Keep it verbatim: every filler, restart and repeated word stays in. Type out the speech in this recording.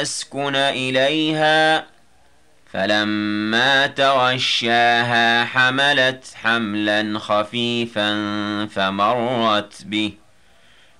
لِتَسْكُنَ إِلَيْهَا فَلَمَّا تَغَشَّاهَا حَمَلَتْ حَمْلًا خَفِيفًا فَمَرَّتْ بِهِ